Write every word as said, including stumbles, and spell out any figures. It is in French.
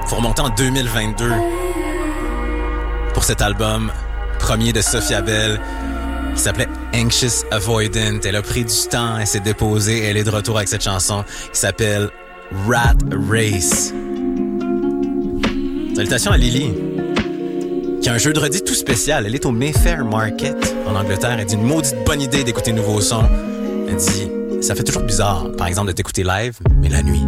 Faut remonter en deux mille vingt-deux pour cet album premier de Sophia Bell qui s'appelait Anxious Avoidant. Elle a pris du temps, elle s'est déposée, elle est de retour avec cette chanson qui s'appelle Rat Race. Salutations à Lily, qui a un jeudi tout spécial. Elle est au Mayfair Market en Angleterre. Elle dit une maudite bonne idée d'écouter nouveaux sons. Elle dit, ça fait toujours bizarre, par exemple, de t'écouter live, mais la nuit.